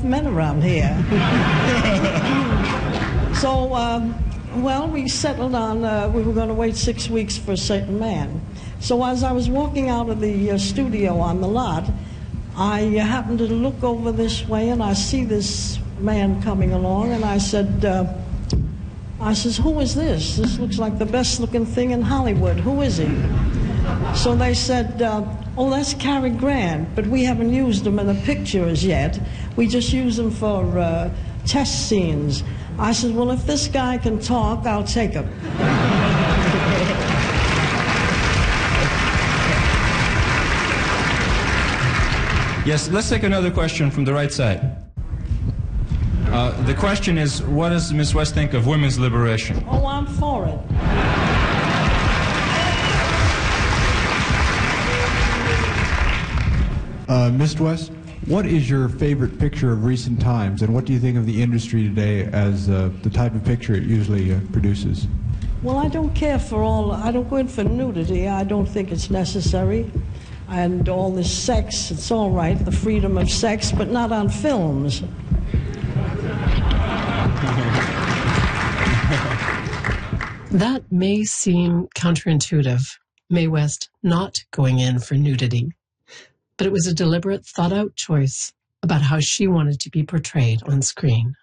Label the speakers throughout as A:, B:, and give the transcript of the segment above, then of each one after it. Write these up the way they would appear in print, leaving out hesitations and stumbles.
A: men around here. So, well, we settled on, we were going to wait 6 weeks for a certain man. So as I was walking out of the studio on the lot, I happened to look over this way, and I see this man coming along, and I said, who is this? This looks like the best-looking thing in Hollywood. Who is he? So they said, oh, that's Cary Grant, but we haven't used him in the pictures yet. We just use him for test scenes. I said, well, if this guy can talk, I'll take him.
B: Yes, let's take another question from the right side. The question is, what does Miss West think of women's liberation?
A: Oh, I'm for it.
C: Miss West, what is your favorite picture of recent times, and what do you think of the industry today as the type of picture it usually produces?
A: Well, I don't care for I don't go in for nudity. I don't think it's necessary. And all this sex, it's all right, the freedom of sex, but not on films.
D: That may seem counterintuitive, Mae West not going in for nudity. But it was a deliberate, thought-out choice about how she wanted to be portrayed on screen.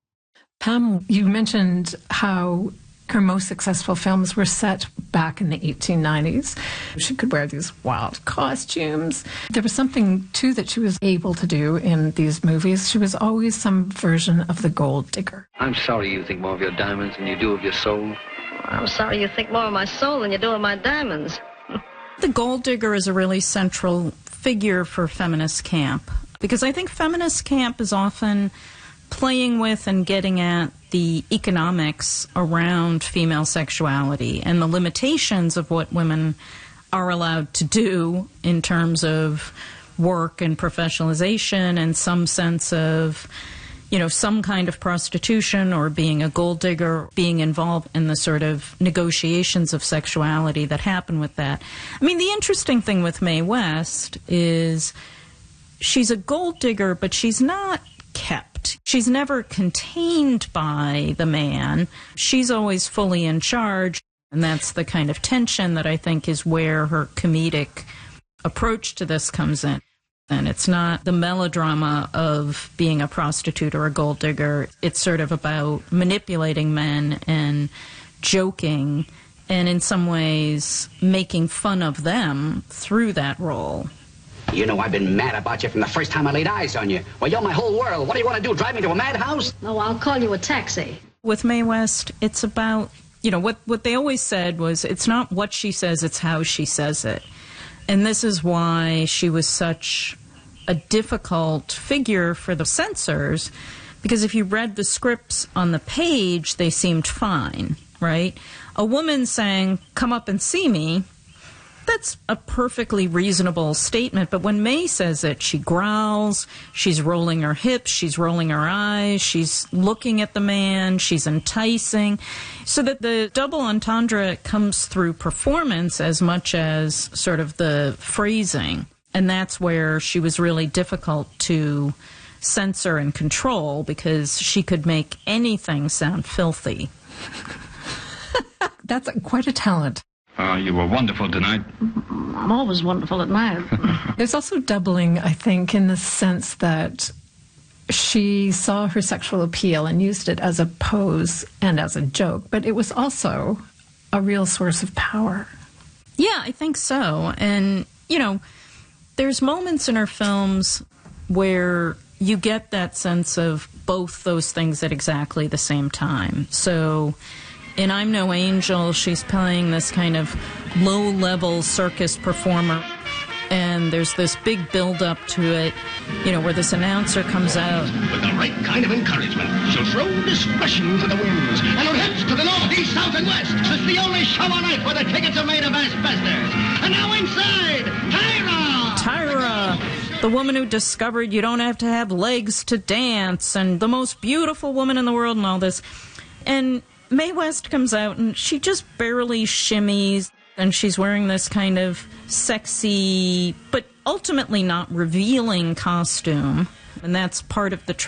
E: Pam, you mentioned how her most successful films were set back in the 1890s. She could wear these wild costumes. There was something, too, that she was able to do in these movies. She was always some version of the gold digger.
F: I'm sorry you think more of your diamonds than you do of your soul.
G: I'm sorry you think more of my soul than you do of my diamonds.
H: The gold digger is a really central figure for feminist camp, because I think feminist camp is often playing with and getting at the economics around female sexuality and the limitations of what women are allowed to do in terms of work and professionalization and some sense of, you know, some kind of prostitution or being a gold digger, being involved in the sort of negotiations of sexuality that happen with that. I mean, the interesting thing with Mae West is she's a gold digger, but she's not kept. She's never contained by the man. She's always fully in charge, and that's the kind of tension that I think is where her comedic approach to this comes in. And it's not the melodrama of being a prostitute or a gold digger. It's sort of about manipulating men and joking and in some ways making fun of them through that role.
I: You know I've been mad about you from the first time I laid eyes on you. Well, you're my whole world. What do you want to do, drive me to a madhouse?
G: No, I'll call you a taxi.
H: With Mae West, it's about, you know, what they always said was it's not what she says, it's how she says it. And this is why she was such a difficult figure for the censors, because if you read the scripts on the page, they seemed fine, right? A woman saying, "Come up and see me," that's a perfectly reasonable statement, but when Mae says it, she growls, she's rolling her hips, she's rolling her eyes, she's looking at the man, she's enticing, so that the double entendre comes through performance as much as sort of the phrasing, and that's where she was really difficult to censor and control, because she could make anything sound filthy.
E: That's quite a talent.
F: You were wonderful tonight.
G: I'm always wonderful at night.
E: There's also doubling, I think, in the sense that she saw her sexual appeal and used it as a pose and as a joke, but it was also a real source of power.
H: Yeah, I think so. And, you know, there's moments in her films where you get that sense of both those things at exactly the same time. So in I'm No Angel, she's playing this kind of low-level circus performer, and there's this big build-up to it, you know, where this announcer comes out.
J: With the right kind of encouragement, she'll throw discretion to the winds, and her hips to the north, east, south, and west. It's the only show on earth where the tickets are made of asbestos. And now inside, Tyra!
H: Tyra, the woman who discovered you don't have to have legs to dance, and the most beautiful woman in the world and all this. And Mae West comes out, and she just barely shimmies, and she's wearing this kind of sexy, but ultimately not revealing costume, and that's part of the